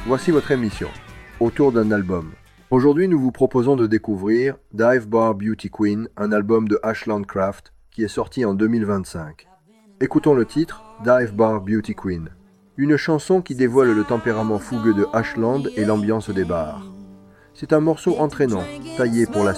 voici votre émission, autour d'un album. Aujourd'hui, nous vous proposons de découvrir Dive Bar Beauty Queen, un album de Ashland Craft qui est sorti en 2025. Écoutons le titre, Dive Bar Beauty Queen, une chanson qui dévoile le tempérament fougueux de Ashland et l'ambiance des bars. C'est un morceau entraînant, taillé pour la